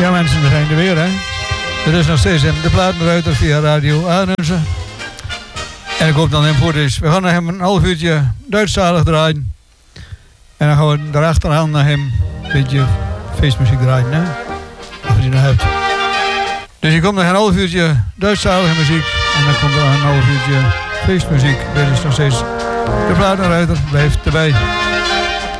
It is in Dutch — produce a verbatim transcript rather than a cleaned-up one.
Ja mensen, we zijn er weer hè. Het is nog steeds in de Platenruiter via Radio Arnhemse. En ik hoop dat het hem goed is. We gaan naar hem een half uurtje Duitsstalig draaien. En dan gaan we daarachteraan naar hem een beetje feestmuziek draaien. Hè? Als je die nog hebt. Dus je komt naar een half uurtje Duitsstalige muziek. En dan komt er een half uurtje feestmuziek. Dit is nog steeds de Platenruiter. Blijf erbij.